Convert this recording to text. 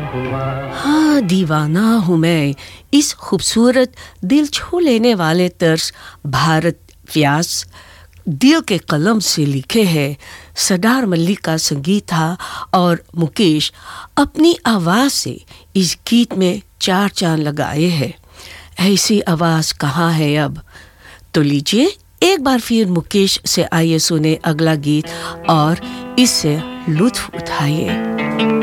हुआ। हाँ, दीवाना हूँ मैं। इस खूबसूरत दिल छू लेने वाले तर्ज भारत व्यास दिल के कलम से लिखे हैं। सदार मल्लिक का संगीत था और मुकेश अपनी आवाज़ से इस गीत में चार चांद लगाए हैं। ऐसी आवाज़ कहाँ है अब। तो लीजिए एक बार फिर मुकेश से आइए सुने अगला गीत और इससे लुत्फ उठाइए।